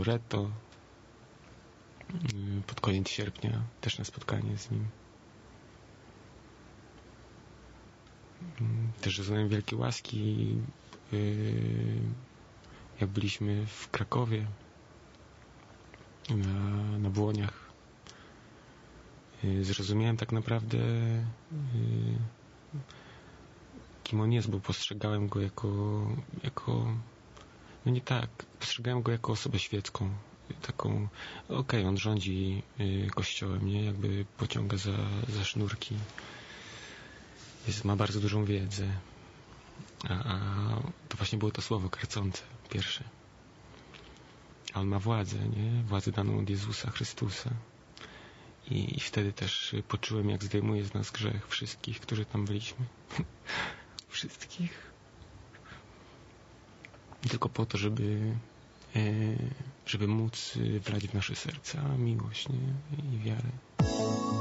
Loreto pod koniec sierpnia, też na spotkanie z nim. Też doznałem wielkiej łaski, jak byliśmy w Krakowie na Błoniach. Zrozumiałem tak naprawdę, kim on jest, bo postrzegałem go jako no nie tak, postrzegałem go jako osobę świecką, taką, okej, on rządzi kościołem, nie, jakby pociąga za sznurki, ma bardzo dużą wiedzę, a to właśnie było to słowo karcące, pierwsze. A on ma władzę, nie, władzę daną od Jezusa Chrystusa. I wtedy też poczułem, jak zdejmuje z nas grzech wszystkich, którzy tam byliśmy. Wszystkich. Tylko po to, żeby móc wlać w nasze serca miłość, nie? I wiarę.